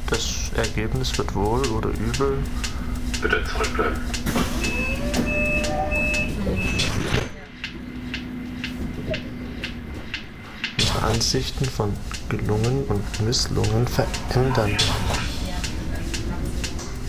Das Ergebnis wird wohl oder übel. Bitte zurückbleiben. Ihre Ansichten von gelungen und Misslungen verändern.